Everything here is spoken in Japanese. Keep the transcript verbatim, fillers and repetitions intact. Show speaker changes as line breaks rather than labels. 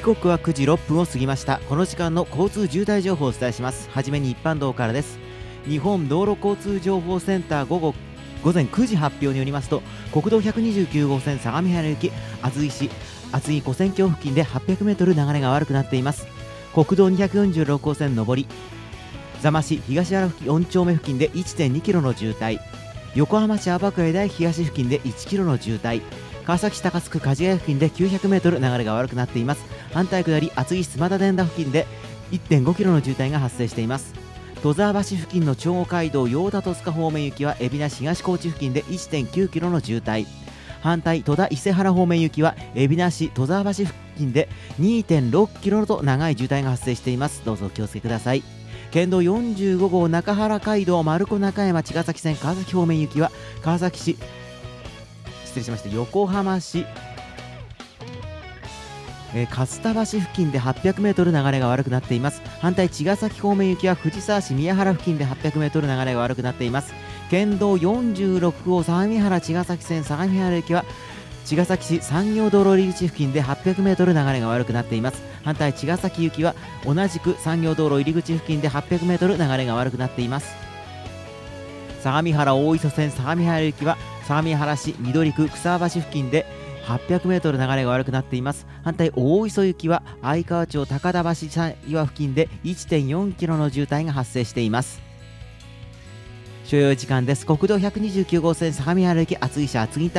刻はくじろっぷんを過ぎました。この時間の交通渋滞情報をお伝えします。はじめに一般道からです。日本道路交通情報センター午後午前くじ発表によりますと、国道ひゃくにじゅうきゅう号線相模原行き厚木市厚木湖線橋付近で はっぴゃくメートル 流れが悪くなっています。国道にひゃくよんじゅうろく号線上り座間市東原付近よん丁目付近で いってんにキロの渋滞、横浜市天倉台東付近でいちキロの渋滞、川崎市高津区梶ヶ谷付近で きゅうひゃくメートル 流れが悪くなっています。反対下り厚木市須磨田伝田付近で いってんごキロの渋滞が発生しています。戸沢橋付近の長後街道八田戸塚方面行きは海老名市東高地付近で いってんきゅうキロの渋滞、反対戸田伊勢原方面行きは海老名市戸沢橋付近で にてんろっキロと長い渋滞が発生しています。どうぞお気をつけください。県道よんじゅうご号中原街道丸子中山茅ヶ崎線川崎方面行きは川崎市失礼しました横浜市えー、勝田橋付近で はっぴゃくメートル 流れが悪くなっています。反対茅ヶ崎方面行きは藤沢市宮原付近で はっぴゃくメートル 流れが悪くなっています。県道よんじゅうろく号相模原茅ヶ崎線相模原行きは茅ヶ崎市産業道路入り口付近で はっぴゃくメートル 流れが悪くなっています。反対茅ヶ崎行きは同じく産業道路入り口付近で はっぴゃくメートル 流れが悪くなっています。相模原大磯線相模原行きは相模原市緑区草橋付近ではっぴゃくメートル 流れが悪くなっています。反対大磯行きは相川町高田橋岩付近で いってんよんキロの渋滞が発生しています。所要時間です。国道ひゃくにじゅうきゅう号線相模原行き厚木市厚木